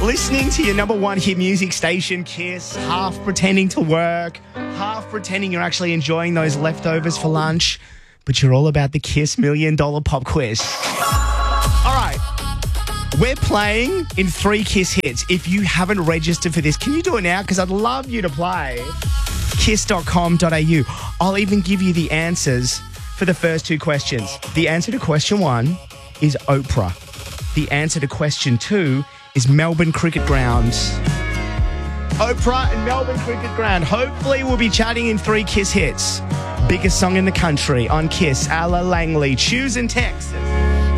listening to your number one hit music station, Kiss, half pretending to work, half pretending you're actually enjoying those leftovers for lunch, but you're all about the Kiss $1 Million Pop Quiz. All right. We're playing in 3 Kiss hits. If you haven't registered for this, can you do it now? Because I'd love you to play. Kiss.com.au. I'll even give you the answers for the first 2 questions. The answer to question 1 is Oprah. The answer to question 2 is Melbourne Cricket Ground. Oprah and Melbourne Cricket Ground. Hopefully we'll be chatting in 3 Kiss hits. Biggest song in the country on Kiss. Ella Langley. Choose in Texas.